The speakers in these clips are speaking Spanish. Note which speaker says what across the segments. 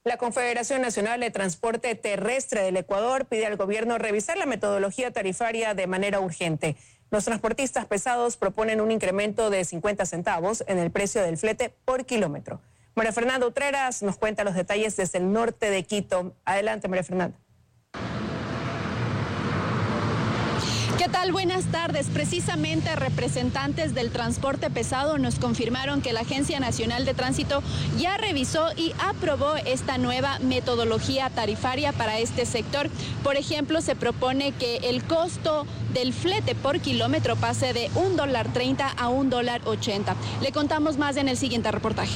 Speaker 1: La Confederación Nacional de Transporte Terrestre del Ecuador pide al gobierno revisar la metodología tarifaria de manera urgente. Los transportistas pesados proponen un incremento de 50 centavos en el precio del flete por kilómetro. María Fernanda Utreras nos cuenta los detalles desde el norte de Quito. Adelante, María Fernanda.
Speaker 2: ¿Qué tal? Buenas tardes. Precisamente representantes del transporte pesado nos confirmaron que la Agencia Nacional de Tránsito ya revisó y aprobó esta nueva metodología tarifaria para este sector. Por ejemplo, se propone que el costo del flete por kilómetro pase de $1.30 a $1.80. Le contamos más en el siguiente reportaje.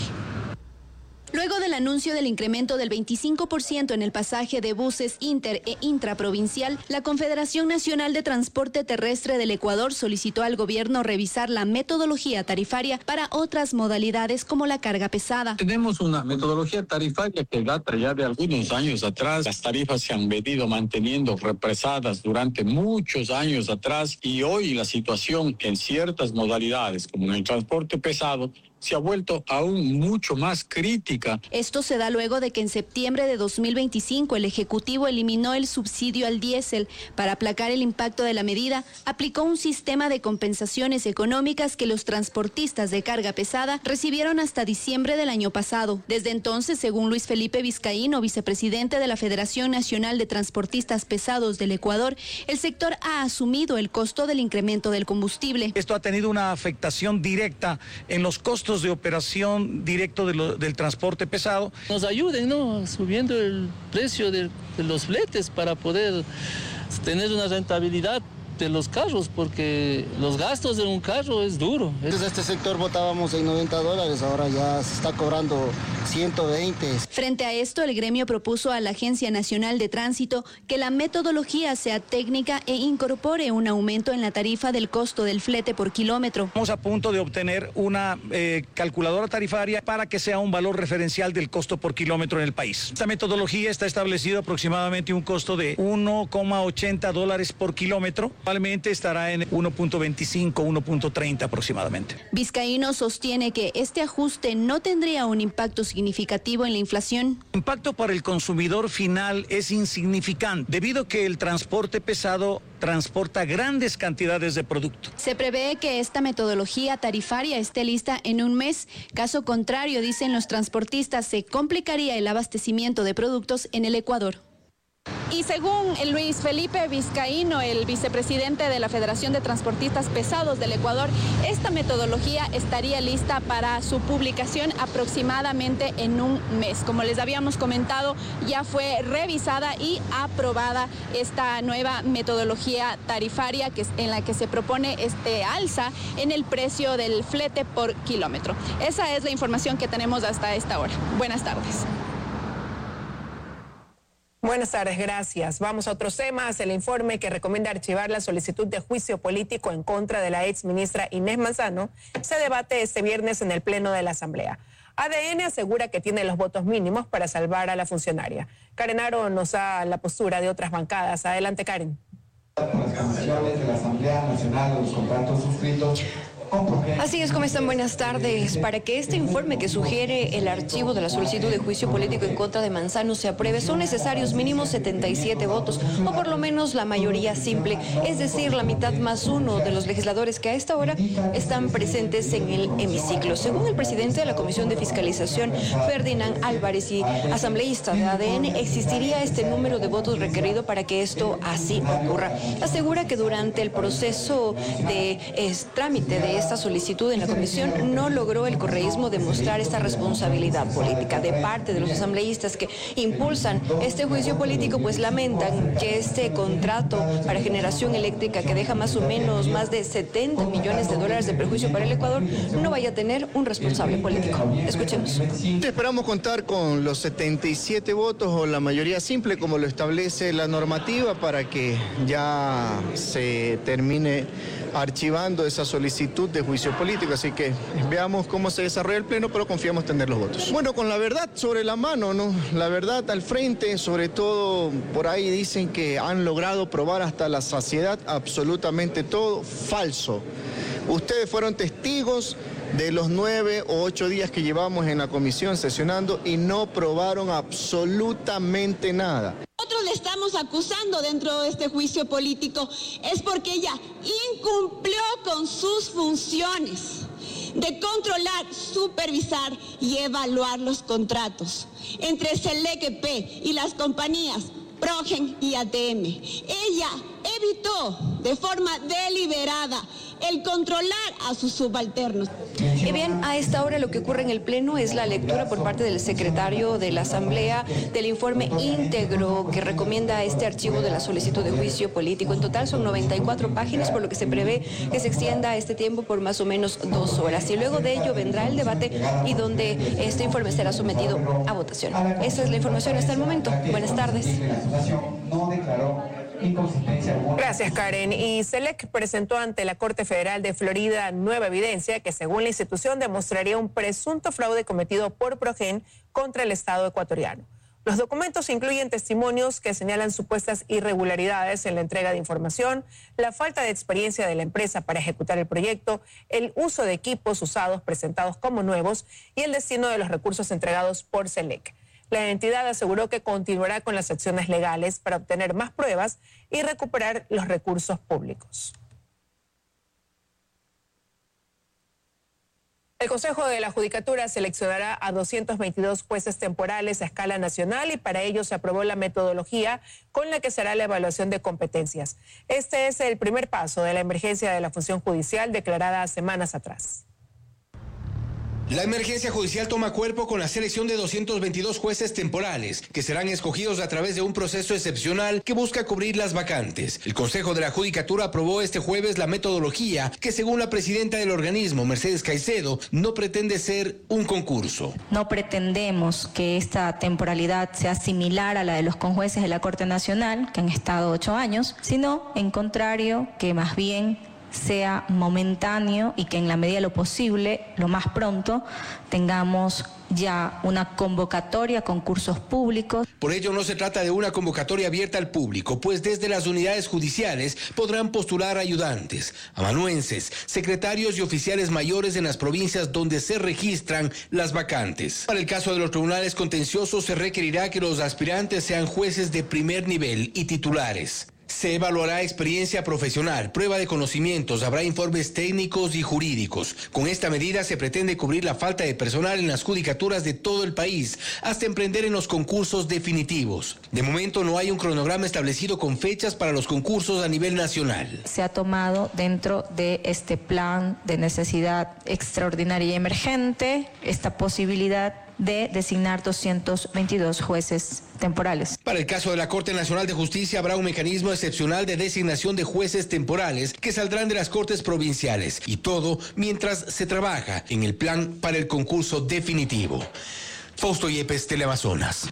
Speaker 2: Luego del anuncio del incremento del 25% en el pasaje de buses inter e intraprovincial, la Confederación Nacional de Transporte Terrestre del Ecuador solicitó al gobierno revisar la metodología tarifaria para otras modalidades como la carga pesada.
Speaker 3: Tenemos una metodología tarifaria que data ya de algunos años atrás. Las tarifas se han venido manteniendo represadas durante muchos años atrás y hoy la situación en ciertas modalidades, como en el transporte pesado, se ha vuelto aún mucho más crítica.
Speaker 2: Esto se da luego de que en septiembre de 2025 el Ejecutivo eliminó el subsidio al diésel. Para aplacar el impacto de la medida, aplicó un sistema de compensaciones económicas que los transportistas de carga pesada recibieron hasta diciembre del año pasado. Desde entonces, según Luis Felipe Vizcaíno, vicepresidente de la Federación Nacional de Transportistas Pesados del Ecuador, el sector ha asumido el costo del incremento del combustible.
Speaker 4: Esto ha tenido una afectación directa en los costos de operación directo del transporte pesado.
Speaker 5: Nos ayuden, ¿no? Subiendo el precio de los fletes para poder tener una rentabilidad de los carros, porque los gastos de un carro es duro.
Speaker 6: Desde este sector votábamos en $90, ahora ya se está cobrando 120.
Speaker 2: Frente a esto, el gremio propuso a la Agencia Nacional de Tránsito que la metodología sea técnica e incorpore un aumento en la tarifa del costo del flete por kilómetro.
Speaker 4: Estamos a punto de obtener una calculadora tarifaria para que sea un valor referencial del costo por kilómetro en el país. Esta metodología está establecido aproximadamente un costo de $1.80 por kilómetro. Probablemente estará en 1.25, 1.30 aproximadamente.
Speaker 2: Vizcaíno sostiene que este ajuste no tendría un impacto significativo en la inflación.
Speaker 4: El impacto para el consumidor final es insignificante, debido a que el transporte pesado transporta grandes cantidades de producto.
Speaker 2: Se prevé que esta metodología tarifaria esté lista en un mes. Caso contrario, dicen los transportistas, se complicaría el abastecimiento de productos en el Ecuador. Y según Luis Felipe Vizcaíno, el vicepresidente de la Federación de Transportistas Pesados del Ecuador, esta metodología estaría lista para su publicación aproximadamente en un mes. Como les habíamos comentado, ya fue revisada y aprobada esta nueva metodología tarifaria en la que se propone este alza en el precio del flete por kilómetro. Esa es la información que tenemos hasta esta hora. Buenas tardes.
Speaker 1: Buenas tardes, gracias. Vamos a otros temas. El informe que recomienda archivar la solicitud de juicio político en contra de la exministra Inés Manzano se debate este viernes en el Pleno de la Asamblea. ADN asegura que tiene los votos mínimos para salvar a la funcionaria. Karen Aro nos da la postura de otras bancadas. Adelante, Karen.
Speaker 7: Las condiciones de la Asamblea Nacional, los contratos suscritos.
Speaker 8: Así es, ¿cómo están? Buenas tardes. Para que este informe que sugiere el archivo de la solicitud de juicio político en contra de Manzano se apruebe, son necesarios mínimo 77 votos, o por lo menos la mayoría simple, es decir, la mitad más uno de los legisladores que a esta hora están presentes en el hemiciclo. Según el presidente de la Comisión de Fiscalización, Ferdinand Álvarez, y asambleísta de ADN, existiría este número de votos requerido para que esto así ocurra. Asegura que durante el proceso de trámite de esta solicitud en la comisión no logró el correísmo demostrar esta responsabilidad política de parte de los asambleístas que impulsan este juicio político, pues lamentan que este contrato para generación eléctrica que deja más o menos más de $70 millones de perjuicio para el Ecuador no vaya a tener un responsable político. Escuchemos.
Speaker 6: Esperamos contar con los 77 votos o la mayoría simple como lo establece la normativa para que ya se termine archivando esa solicitud de juicio político, así que veamos cómo se desarrolla el pleno, pero confiamos tener los votos. Bueno, con la verdad sobre la mano, ¿no? La verdad al frente, sobre todo por ahí dicen que han logrado probar hasta la saciedad absolutamente todo, falso. Ustedes fueron testigos de los 9 o 8 días que llevamos en la comisión sesionando y no probaron absolutamente nada.
Speaker 9: Nosotros le estamos acusando dentro de este juicio político es porque ella incumplió con sus funciones de controlar, supervisar y evaluar los contratos entre Selec EP y las compañías Progen y ATM. Ella evitó de forma deliberada el controlar a sus subalternos.
Speaker 8: Y bien, a esta hora lo que ocurre en el Pleno es la lectura por parte del secretario de la Asamblea del informe íntegro que recomienda este archivo de la solicitud de juicio político. En total son 94 páginas, por lo que se prevé que se extienda este tiempo por más o menos 2 horas. Y luego de ello vendrá el debate y donde este informe será sometido a votación. Esa es la información hasta el momento. Buenas tardes.
Speaker 1: Gracias, Karen. Y Selec presentó ante la Corte Federal de Florida nueva evidencia que, según la institución, demostraría un presunto fraude cometido por Progen contra el Estado ecuatoriano. Los documentos incluyen testimonios que señalan supuestas irregularidades en la entrega de información, la falta de experiencia de la empresa para ejecutar el proyecto, el uso de equipos usados presentados como nuevos y el destino de los recursos entregados por Selec. La entidad aseguró que continuará con las acciones legales para obtener más pruebas y recuperar los recursos públicos. El Consejo de la Judicatura seleccionará a 222 jueces temporales a escala nacional y para ello se aprobó la metodología con la que será la evaluación de competencias. Este es el primer paso de la emergencia de la función judicial declarada semanas atrás.
Speaker 10: La emergencia judicial toma cuerpo con la selección de 222 jueces temporales, que serán escogidos a través de un proceso excepcional que busca cubrir las vacantes. El Consejo de la Judicatura aprobó este jueves la metodología que, según la presidenta del organismo, Mercedes Caicedo, no pretende ser un concurso.
Speaker 11: No pretendemos que esta temporalidad sea similar a la de los conjueces de la Corte Nacional, que han estado 8 años, sino, en contrario, que más bien sea momentáneo y que en la medida de lo posible, lo más pronto, tengamos ya una convocatoria a concursos públicos.
Speaker 10: Por ello no se trata de una convocatoria abierta al público, pues desde las unidades judiciales podrán postular ayudantes, amanuenses, secretarios y oficiales mayores en las provincias donde se registran las vacantes. Para el caso de los tribunales contenciosos se requerirá que los aspirantes sean jueces de primer nivel y titulares. Se evaluará experiencia profesional, prueba de conocimientos, habrá informes técnicos y jurídicos. Con esta medida se pretende cubrir la falta de personal en las judicaturas de todo el país, hasta emprender en los concursos definitivos. De momento no hay un cronograma establecido con fechas para los concursos a nivel nacional.
Speaker 11: Se ha tomado dentro de este plan de necesidad extraordinaria y emergente esta posibilidad de designar 222 jueces temporales.
Speaker 10: Para el caso de la Corte Nacional de Justicia habrá un mecanismo excepcional de designación de jueces temporales que saldrán de las Cortes provinciales, y todo mientras se trabaja en el plan para el concurso definitivo. Fausto Yepes, Teleamazonas.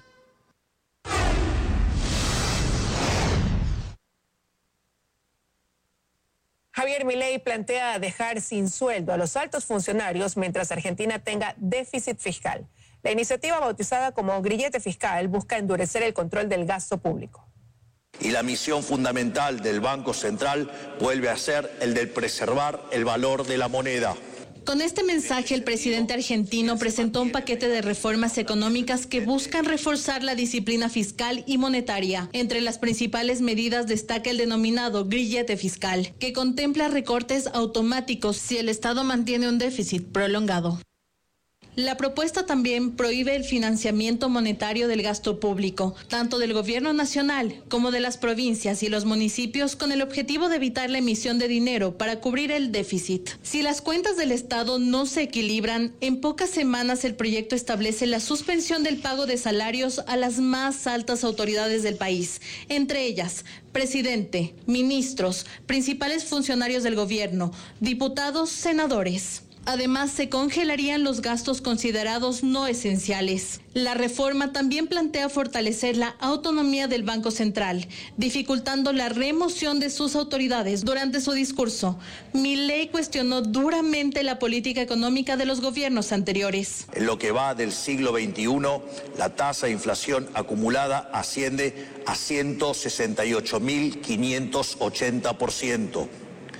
Speaker 1: Javier Milei plantea dejar sin sueldo a los altos funcionarios mientras Argentina tenga déficit fiscal. La iniciativa, bautizada como Grillete Fiscal, busca endurecer el control del gasto público.
Speaker 12: Y la misión fundamental del Banco Central vuelve a ser el de preservar el valor de la moneda.
Speaker 13: Con este mensaje, el presidente argentino presentó un paquete de reformas económicas que buscan reforzar la disciplina fiscal y monetaria. Entre las principales medidas destaca el denominado grillete fiscal, que contempla recortes automáticos si el Estado mantiene un déficit prolongado. La propuesta también prohíbe el financiamiento monetario del gasto público, tanto del gobierno nacional como de las provincias y los municipios, con el objetivo de evitar la emisión de dinero para cubrir el déficit. Si las cuentas del Estado no se equilibran, en pocas semanas el proyecto establece la suspensión del pago de salarios a las más altas autoridades del país, entre ellas presidente, ministros, principales funcionarios del gobierno, diputados, senadores. Además, se congelarían los gastos considerados no esenciales. La reforma también plantea fortalecer la autonomía del Banco Central, dificultando la remoción de sus autoridades. Durante su discurso, Milei cuestionó duramente la política económica de los gobiernos anteriores.
Speaker 12: En lo que va del siglo XXI, la tasa de inflación acumulada asciende a 168.580%.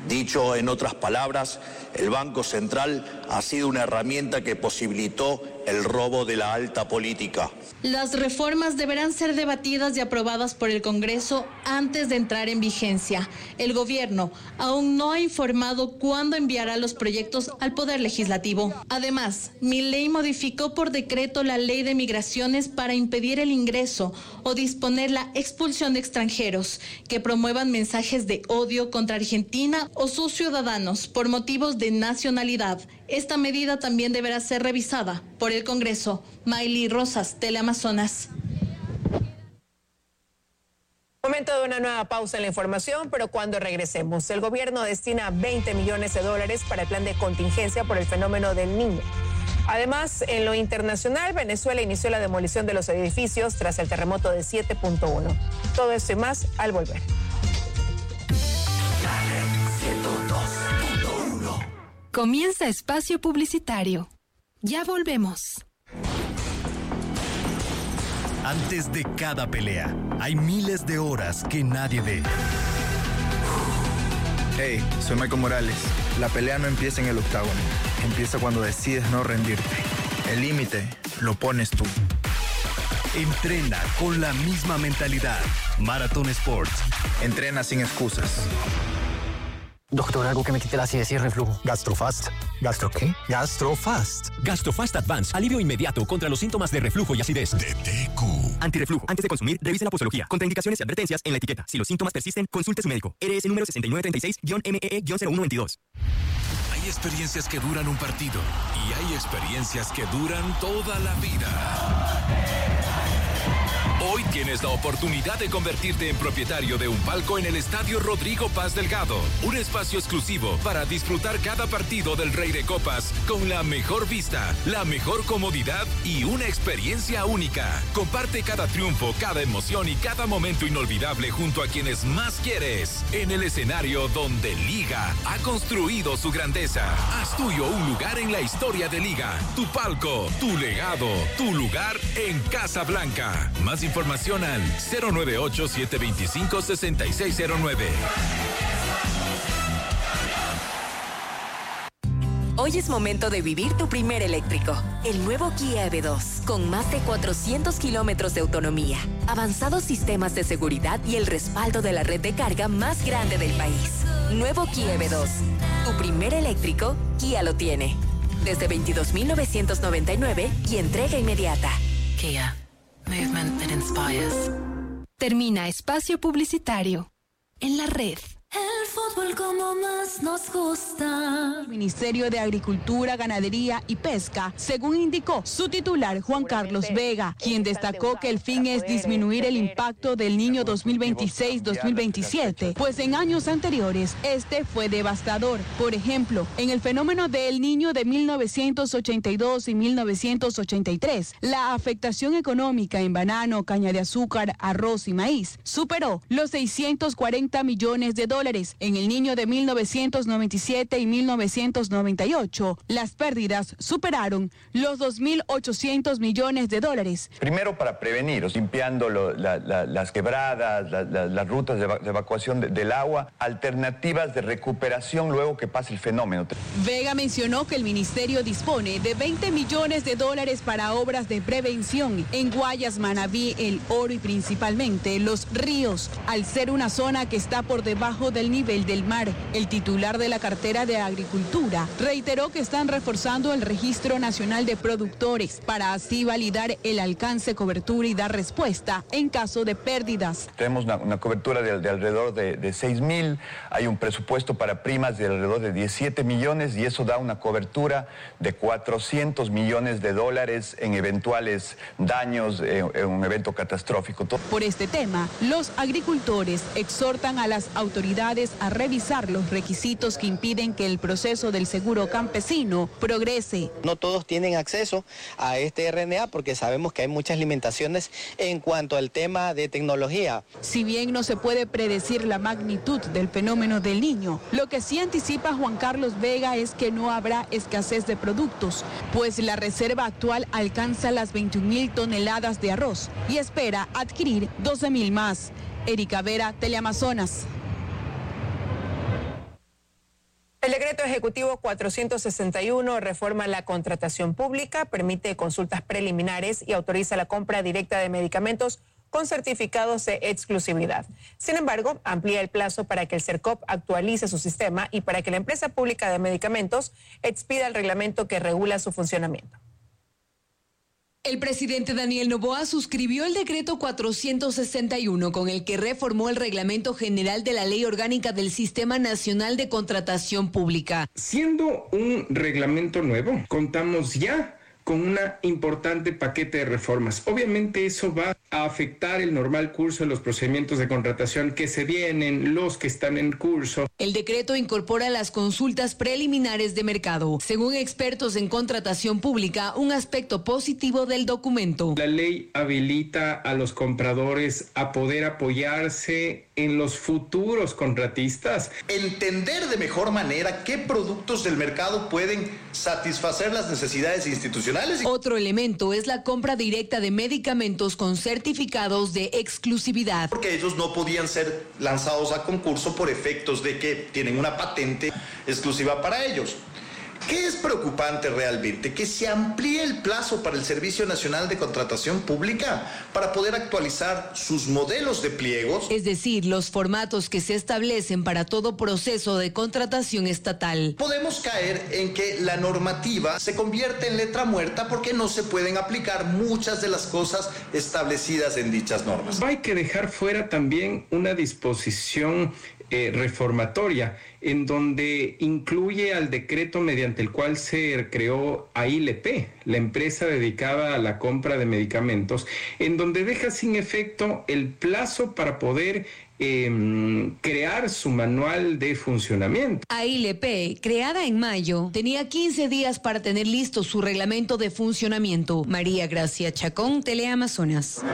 Speaker 12: Dicho en otras palabras, el Banco Central ha sido una herramienta que posibilitó el robo de la alta política.
Speaker 13: Las reformas deberán ser debatidas y aprobadas por el Congreso antes de entrar en vigencia. El gobierno aún no ha informado cuándo enviará los proyectos al Poder Legislativo. Además, Milei modificó por decreto la Ley de Migraciones para impedir el ingreso o disponer la expulsión de extranjeros que promuevan mensajes de odio contra Argentina o sus ciudadanos por motivos de nacionalidad. Esta medida también deberá ser revisada por el Congreso. Mayli Rosas, Teleamazonas.
Speaker 1: Momento de una nueva pausa en la información, pero cuando regresemos, el gobierno destina 20 millones de dólares para el plan de contingencia por el fenómeno del Niño. Además, en lo internacional, Venezuela inició la demolición de los edificios tras el terremoto de 7.1. Todo esto y más al volver.
Speaker 14: Comienza espacio publicitario. Ya volvemos.
Speaker 15: Antes de cada pelea, hay miles de horas que nadie ve.
Speaker 16: Hey, soy Michael Morales. La pelea no empieza en el octágono. Empieza cuando decides no rendirte. El límite lo pones tú.
Speaker 15: Entrena con la misma mentalidad. Marathon Sports.
Speaker 16: Entrena sin excusas.
Speaker 17: Doctor, algo que me quite la acidez y el reflujo.
Speaker 18: Gastrofast. ¿Gastro qué? Gastrofast.
Speaker 19: Gastrofast Advance. Alivio inmediato contra los síntomas de reflujo y acidez.
Speaker 18: DTQ.
Speaker 19: Antirreflujo. Antes de consumir, revise la posología. Contraindicaciones y advertencias en la etiqueta. Si los síntomas persisten, consulte a su médico. RS número 6936-MEE-0112.
Speaker 15: Hay experiencias que duran un partido y hay experiencias que duran toda la vida. Hoy tienes la oportunidad de convertirte en propietario de un palco en el Estadio Rodrigo Paz Delgado. Un espacio exclusivo para disfrutar cada partido del Rey de Copas con la mejor vista, la mejor comodidad y una experiencia única. Comparte cada triunfo, cada emoción y cada momento inolvidable junto a quienes más quieres. En el escenario donde Liga ha construido su grandeza. Haz tuyo un lugar en la historia de Liga. Tu palco, tu legado, tu lugar en Casa Blanca. Más información al 098-725-6609.
Speaker 20: Hoy es momento de vivir tu primer eléctrico. El nuevo Kia EV2, con más de 400 kilómetros de autonomía, avanzados sistemas de seguridad y el respaldo de la red de carga más grande del país. Nuevo Kia EV2. Tu primer eléctrico, Kia lo tiene. Desde 22,999 y entrega inmediata.
Speaker 14: Kia. Movement that inspires. Termina espacio publicitario en la red.
Speaker 21: El fútbol como más nos gusta.
Speaker 22: El Ministerio de Agricultura, Ganadería y Pesca, según indicó su titular Juan Carlos Vega, quien destacó que el fin es disminuir el impacto del Niño 2026-2027, pues en años anteriores este fue devastador. Por ejemplo, en el fenómeno del Niño de 1982 y 1983, la afectación económica en banano, caña de azúcar, arroz y maíz superó los 640 millones de dólares. En el Niño de 1997 y 1998, las pérdidas superaron los 2.800 millones de dólares.
Speaker 23: Primero para prevenir, limpiando las quebradas, las rutas de evacuación del agua, alternativas de recuperación luego que pase el fenómeno.
Speaker 22: Vega mencionó que el ministerio dispone de 20 millones de dólares para obras de prevención en Guayas, Manabí, El Oro y principalmente los ríos, al ser una zona que está por debajo del nivel del mar. El titular de la cartera de Agricultura reiteró que están reforzando el Registro Nacional de Productores para así validar el alcance, cobertura y dar respuesta en caso de pérdidas.
Speaker 23: Tenemos una cobertura de alrededor de 6,000, hay un presupuesto para primas de alrededor de 17 millones y eso da una cobertura de 400 millones de dólares en eventuales daños en un evento catastrófico.
Speaker 22: Por este tema, los agricultores exhortan a las autoridades a revisar los requisitos que impiden que el proceso del seguro campesino progrese.
Speaker 24: No todos tienen acceso a este RNA porque sabemos que hay muchas limitaciones en cuanto al tema de tecnología.
Speaker 22: Si bien no se puede predecir la magnitud del fenómeno del Niño, lo que sí anticipa Juan Carlos Vega es que no habrá escasez de productos, pues la reserva actual alcanza las 21,000 toneladas de arroz y espera adquirir 12,000 más. Erika Vera, Teleamazonas.
Speaker 1: decreto ejecutivo 461 reforma la contratación pública, permite consultas preliminares y autoriza la compra directa de medicamentos con certificados de exclusividad. Sin embargo, amplía el plazo para que el CERCOP actualice su sistema y para que la empresa pública de medicamentos expida el reglamento que regula su funcionamiento.
Speaker 2: El presidente Daniel Noboa suscribió el decreto 461 con el que reformó el reglamento general de la Ley Orgánica del Sistema Nacional de Contratación Pública.
Speaker 3: Siendo un reglamento nuevo, contamos ya con un importante paquete de reformas. Obviamente eso va a afectar el normal curso de los procedimientos de contratación que se vienen, los que están en curso.
Speaker 2: El decreto incorpora las consultas preliminares de mercado. Según expertos en contratación pública, un aspecto positivo del documento.
Speaker 3: La ley habilita a los compradores a poder apoyarse en los futuros contratistas.
Speaker 4: Entender de mejor manera qué productos del mercado pueden satisfacer las necesidades institucionales.
Speaker 2: Otro elemento es la compra directa de medicamentos con certificados de exclusividad.
Speaker 4: Porque ellos no podían ser lanzados a concurso por efectos de que tienen una patente exclusiva para ellos. ¿Qué es preocupante realmente? Que se amplíe el plazo para el Servicio Nacional de Contratación Pública para poder actualizar sus modelos de pliegos.
Speaker 2: Es decir, los formatos que se establecen para todo proceso de contratación estatal.
Speaker 4: Podemos caer en que la normativa se convierte en letra muerta porque no se pueden aplicar muchas de las cosas establecidas en dichas normas.
Speaker 3: Hay que dejar fuera también una disposición reformatoria en donde incluye al decreto mediante el cual se creó AILP, la empresa dedicada a la compra de medicamentos, en donde deja sin efecto el plazo para poder crear su manual de funcionamiento.
Speaker 2: AILP, creada en mayo, tenía 15 días para tener listo su reglamento de funcionamiento. María Gracia Chacón, Teleamazonas.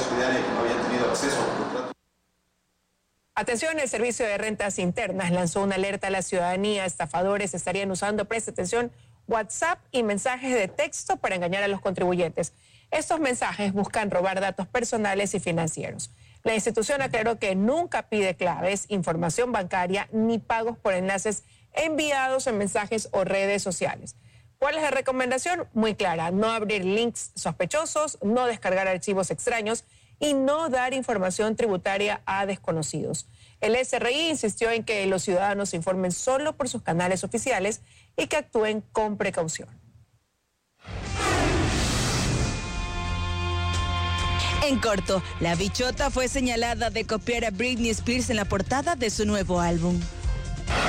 Speaker 1: Atención, el Servicio de Rentas Internas lanzó una alerta a la ciudadanía. Estafadores estarían usando, presta atención, WhatsApp y mensajes de texto para engañar a los contribuyentes. Estos mensajes buscan robar datos personales y financieros. La institución aclaró que nunca pide claves, información bancaria ni pagos por enlaces enviados en mensajes o redes sociales. ¿Cuál es la recomendación? Muy clara: no abrir links sospechosos, no descargar archivos extraños y no dar información tributaria a desconocidos. El SRI insistió en que los ciudadanos se informen solo por sus canales oficiales y que actúen con precaución.
Speaker 5: En corto, la bichota fue señalada de copiar a Britney Spears en la portada de su nuevo álbum.